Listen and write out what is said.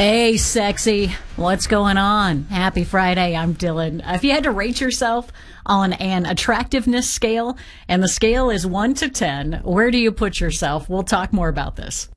Hey, sexy. What's going on? Happy Friday. I'm Dylan. If you had to rate yourself on an attractiveness scale, and the scale is 1 to 10, where do you put yourself? We'll talk more about this.